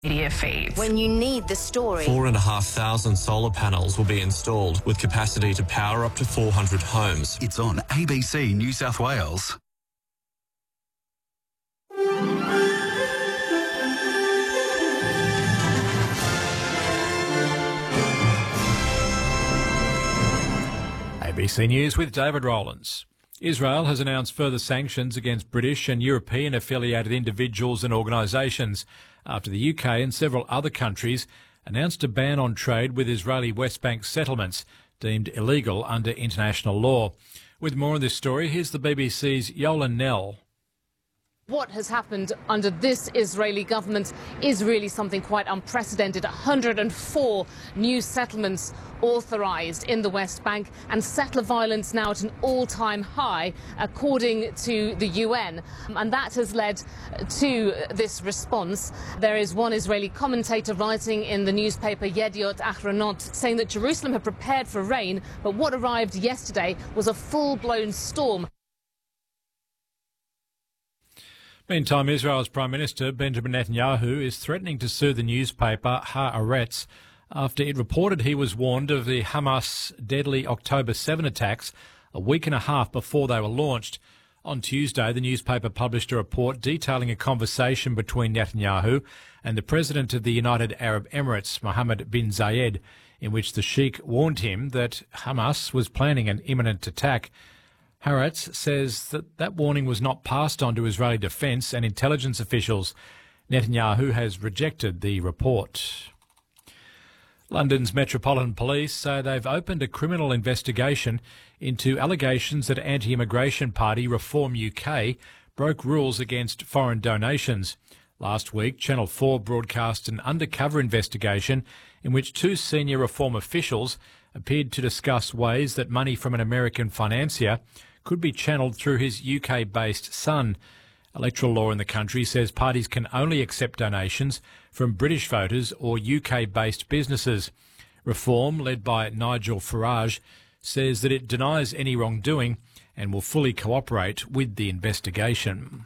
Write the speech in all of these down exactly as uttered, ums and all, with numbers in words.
media feeds. When you need the story. Four and a half thousand solar panels will be installed with capacity to power up to four hundred homes. It's on A B C New South Wales. A B C News with David Rowlands. Israel has announced further sanctions against British and European affiliated individuals and organisations after the U K and several other countries announced a ban on trade with Israeli West Bank settlements deemed illegal under international law. With more on this story, here's the B B C's Yolan Nell. What has happened under this Israeli government is really something quite unprecedented. one hundred four new settlements authorised in the West Bank, and settler violence now at an all-time high, according to the U N. And that has led to this response. There is one Israeli commentator writing in the newspaper Yediot Ahronot saying that Jerusalem had prepared for rain, but what arrived yesterday was a full-blown storm. Meantime, Israel's Prime Minister Benjamin Netanyahu is threatening to sue the newspaper Haaretz after it reported he was warned of the Hamas deadly October seventh attacks a week and a half before they were launched. On Tuesday, the newspaper published a report detailing a conversation between Netanyahu and the President of the United Arab Emirates, Mohammed bin Zayed, in which the Sheikh warned him that Hamas was planning an imminent attack. Haaretz says that that warning was not passed on to Israeli defence and intelligence officials. Netanyahu has rejected the report. London's Metropolitan Police say they've opened a criminal investigation into allegations that anti-immigration party Reform U K broke rules against foreign donations. Last week, Channel four broadcast an undercover investigation in which two senior Reform officials appeared to discuss ways that money from an American financier could be channelled through his U K-based son. Electoral law in the country says parties can only accept donations from British voters or U K-based businesses. Reform, led by Nigel Farage, says that it denies any wrongdoing and will fully cooperate with the investigation.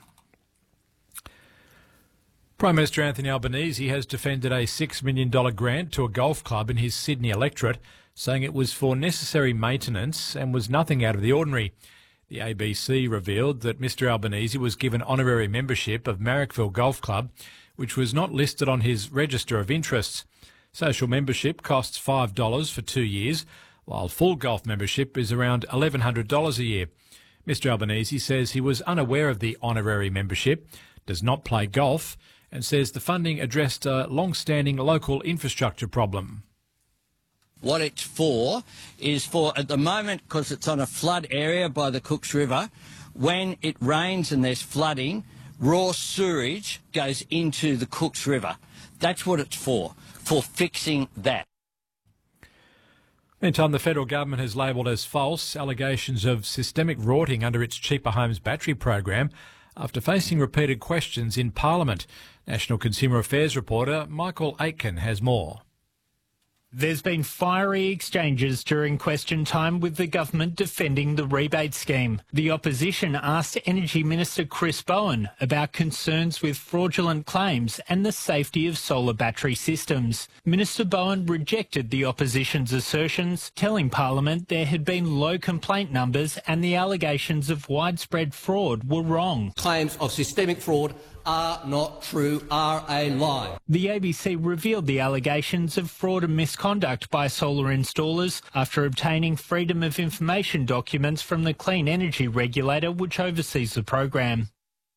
Prime Minister Anthony Albanese has defended a six million dollars grant to a golf club in his Sydney electorate, saying it was for necessary maintenance and was nothing out of the ordinary. The A B C revealed that Mr Albanese was given honorary membership of Marrickville Golf Club, which was not listed on his register of interests. Social membership costs five dollars for two years, while full golf membership is around eleven hundred dollars a year. Mr Albanese says he was unaware of the honorary membership, does not play golf, and says the funding addressed a long-standing local infrastructure problem. What it's for is for, at the moment, because it's on a flood area by the Cooks River, when it rains and there's flooding, raw sewage goes into the Cooks River. That's what it's for, for fixing that. Meantime, the federal government has labelled as false allegations of systemic rorting under its Cheaper Homes battery program after facing repeated questions in Parliament. National Consumer Affairs reporter Michael Aitken has more. There's been fiery exchanges during question time with the government defending the rebate scheme. The opposition asked Energy Minister Chris Bowen about concerns with fraudulent claims and the safety of solar battery systems. Minister Bowen rejected the opposition's assertions, telling Parliament there had been low complaint numbers and the allegations of widespread fraud were wrong. Claims of systemic fraud are not true, are a lie. The A B C revealed the allegations of fraud and misconduct by solar installers after obtaining Freedom of Information documents from the Clean Energy Regulator, which oversees the program.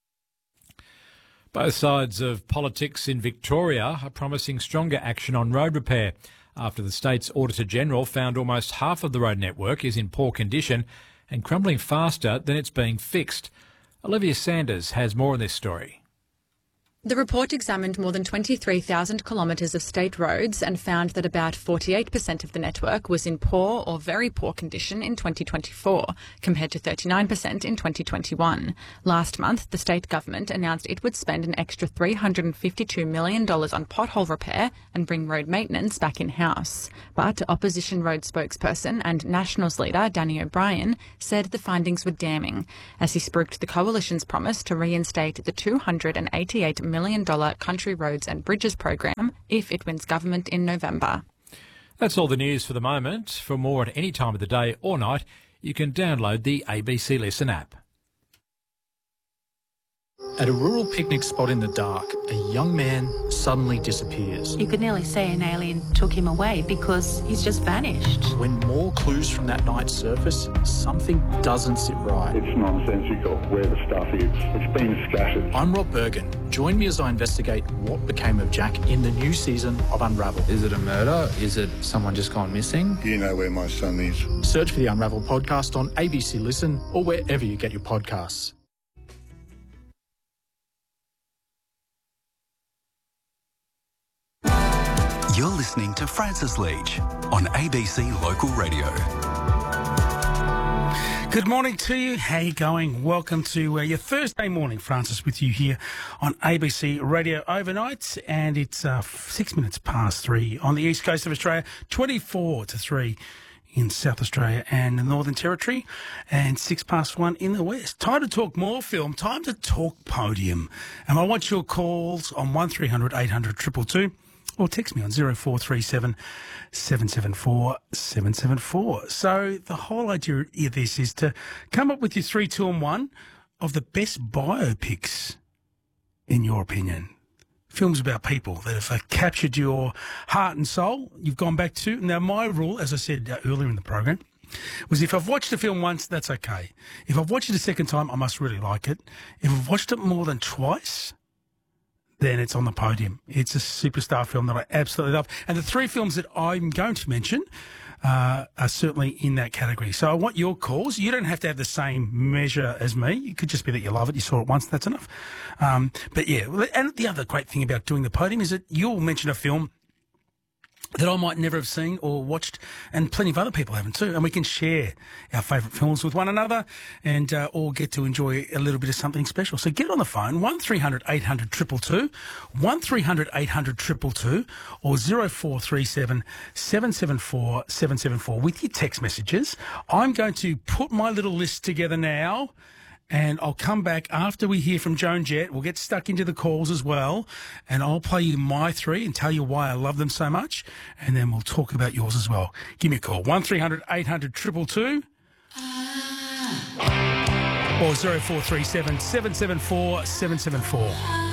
Both sides of politics in Victoria are promising stronger action on road repair after the state's Auditor-General found almost half of the road network is in poor condition and crumbling faster than it's being fixed. Olivia Sanders has more on this story. The report examined more than twenty-three thousand kilometres of state roads and found that about forty-eight percent of the network was in poor or very poor condition in twenty twenty-four, compared to thirty-nine percent in twenty twenty-one. Last month, the state government announced it would spend an extra three hundred fifty-two million dollars on pothole repair and bring road maintenance back in-house. But opposition road spokesperson and Nationals leader Danny O'Brien said the findings were damning, as he spruiked the coalition's promise to reinstate the two hundred eighty-eight million dollars Country Roads and Bridges program if it wins government in November. That's all the news for the moment. For more at any time of the day or night, you can download the A B C Listen app. At a rural picnic spot in the dark, a young man suddenly disappears. You could nearly say an alien took him away because he's just vanished. When more clues from that night surface, something doesn't sit right. It's nonsensical where the stuff is. It's been scattered. I'm Rob Bergen. Join me as I investigate what became of Jack in the new season of Unravel. Is it a murder? Is it someone just gone missing? Do you know where my son is? Search for the Unravel podcast on A B C Listen or wherever you get your podcasts. You're listening to Francis Leach on A B C Local Radio. Good morning to you. How you going? Welcome to uh, your Thursday morning. Francis with you here on A B C Radio Overnight, and it's uh, six minutes past three on the east coast of Australia, twenty-four to three in South Australia and the Northern Territory, and six past one in the west. Time to talk more film. Time to talk podium, and I want your calls on one three hundred eight hundred two two two. Or text me on zero four three seven seven seven four seven seven four. So the whole idea of this is to come up with your three, two and one of the best biopics, in your opinion. Films about people that have uh, captured your heart and soul, you've gone back to. Now, my rule, as I said uh, earlier in the program, was if I've watched a film once, that's okay. If I've watched it a second time, I must really like it. If I've watched it more than twice, then it's on the podium. It's a superstar film that I absolutely love. And the three films that I'm going to mention uh, are certainly in that category. So I want your calls. You don't have to have the same measure as me. It could just be that you love it. You saw it once. That's enough. Um, but yeah, and the other great thing about doing the podium is that you'll mention a film that I might never have seen or watched, and plenty of other people haven't too. And we can share our favourite films with one another and uh, all get to enjoy a little bit of something special. So get on the phone, one three hundred eight hundred two two two, one three hundred eight hundred two two two, or zero four three seven seven seven four seven seven four with your text messages. I'm going to put my little list together now, and I'll come back after we hear from Joan Jett. We'll get stuck into the calls as well, and I'll play you my three and tell you why I love them so much, and then we'll talk about yours as well. Give me a call, one three hundred eight hundred two two two, or zero four three seven seven seven four seven seven four.